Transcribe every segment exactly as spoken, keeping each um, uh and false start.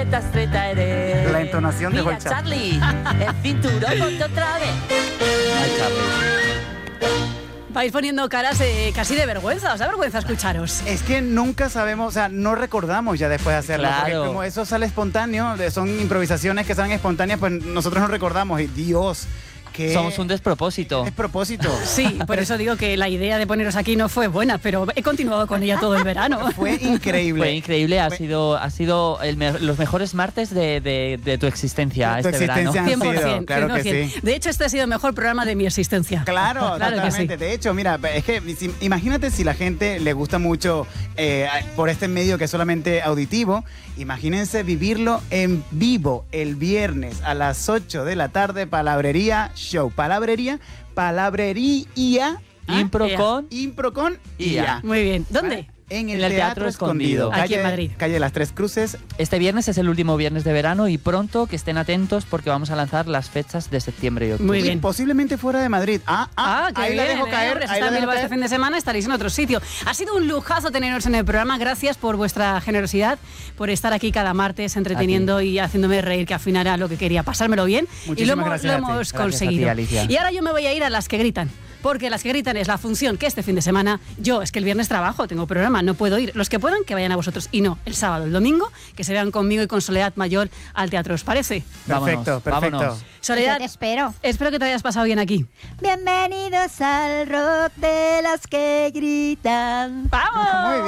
eta zeta ere. La entonación de Mira, Holcha. Charlie, el cinturón ponte otra vez. Ay, Charlie. Vais poniendo caras eh, casi de vergüenza, os da vergüenza escucharos. Es que nunca sabemos, o sea, no recordamos ya después de hacerlo. Claro. Porque como eso sale espontáneo, de- son improvisaciones que salen espontáneas, pues nosotros no recordamos. Y Dios, que Somos un despropósito. es propósito. Sí, por eso digo que la idea de poneros aquí no fue buena, pero he continuado con ella todo el verano. Fue increíble. Fue increíble, ha Fue- sido, ha sido el me- los mejores martes de, de- de tu existencia Tu este existencia. verano. Han cien por ciento, sido, claro que cien por ciento. sí. De hecho, este ha sido el mejor programa de mi existencia. Claro, Claro que totalmente. sí. De hecho, mira, es que si- imagínate si la gente le gusta mucho eh, por este medio que es solamente auditivo, imagínense vivirlo en vivo el viernes a las ocho de la tarde, Palabrería Show. Palabrería, palabrería, Ah, Impro ea. con impro con I A. I A. Muy bien. ¿Dónde? En el, En el Teatro, Teatro Escondido. Escondido. Aquí Calle, en Madrid. Calle Las Tres Cruces. Este viernes es el último viernes de verano y pronto que estén atentos porque vamos a lanzar las fechas de septiembre y octubre. Muy Y bien. posiblemente fuera de Madrid. Ah, ah, Ah, qué ahí bien, la dejo ¿eh? caer. Hombre, si ahí está la en dejo Bilbao este caer. fin de semana, estaréis en otro sitio. Ha sido un lujazo teneros en el programa. Gracias por vuestra generosidad, por estar aquí cada martes entreteniendo y haciéndome reír, que al final era lo que quería, pasármelo bien. y Muchísimas lo hemos, gracias lo a ti. hemos Gracias a conseguido. ti, Alicia. Y ahora yo me voy a ir a Las que Gritan. Porque Las que Gritan es la función que este fin de semana, yo es que el viernes trabajo, tengo programa, no puedo ir. Los que puedan, que vayan a vosotros. Y no, el sábado, el domingo, que se vean conmigo y con Soledad Mayor al teatro. ¿Os parece? Perfecto, Vámonos, perfecto. vámonos. Soledad, Yo te espero. espero que te hayas pasado bien aquí. Bienvenidos al rock de las que gritan. ¡Vamos! Muy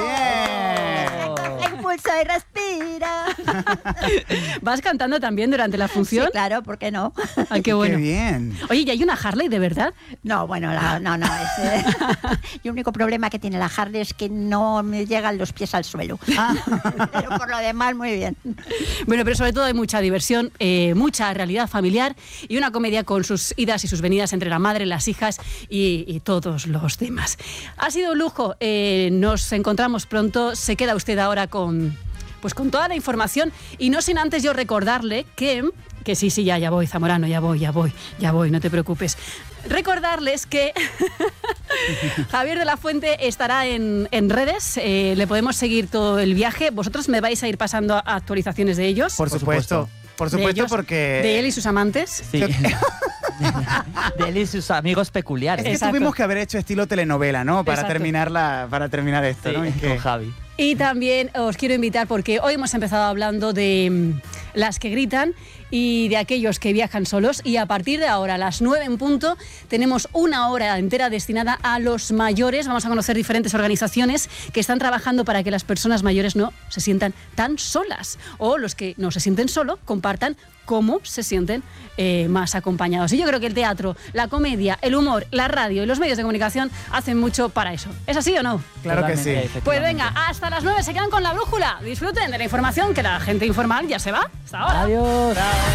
bien. Impulsa y respira. ¿Vas cantando también durante la función? Sí, claro, ¿por qué no? Ay, qué bueno. Qué bien. Oye, ¿y hay una Harley de verdad? No, bueno, la- no, no. Es, eh, y el único problema que tiene la Harley es que no me llegan los pies al suelo. Pero por lo demás, muy bien. Bueno, pero sobre todo hay mucha diversión, eh, mucha realidad familiar y una comedia con sus idas y sus venidas entre la madre, las hijas y, y todos los demás. Ha sido un lujo. Eh, nos encontramos pronto. Se queda usted ahora con, pues con toda la información y no sin antes yo recordarle que... Que sí, sí, ya, ya voy, Zamorano, ya voy, ya voy, ya voy, no te preocupes. Recordarles que Javier de la Fuente estará en, en redes, eh, le podemos seguir todo el viaje. Vosotros me vais a ir pasando actualizaciones de ellos. Por, Por supuesto. supuesto. Por de supuesto, ellos, porque... De él y sus amantes. Sí. De él y sus amigos peculiares. Es que Exacto. tuvimos que haber hecho estilo telenovela, ¿no? Para Exacto. terminar la, para terminar esto, Sí, ¿no? Es con que- Javi. Y también os quiero invitar porque hoy hemos empezado hablando de mm, las que gritan y de aquellos que viajan solos y a partir de ahora, a las nueve en punto, tenemos una hora entera destinada a los mayores. Vamos a conocer diferentes organizaciones que están trabajando para que las personas mayores no se sientan tan solas o los que no se sienten solo compartan cómo se sienten eh, más acompañados. Y yo creo que el teatro, la comedia, el humor, la radio y los medios de comunicación hacen mucho para eso. ¿Es así o no? Claro que Totalmente, sí. efectivamente. Pues venga, hasta las nueve se quedan con la brújula. Disfruten de la información, que la gente informal ya se va. Hasta ahora. Adiós.